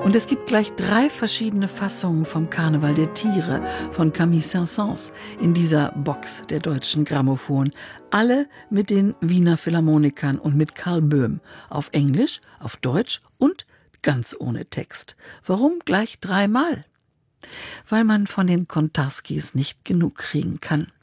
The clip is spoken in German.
Und es gibt gleich 3 verschiedene Fassungen vom Karneval der Tiere von Camille Saint-Saëns in dieser Box der Deutschen Grammophon. Alle mit den Wiener Philharmonikern und mit Karl Böhm. Auf Englisch, auf Deutsch und ganz ohne Text. Warum gleich 3-mal? Weil man von den Kontarskis nicht genug kriegen kann.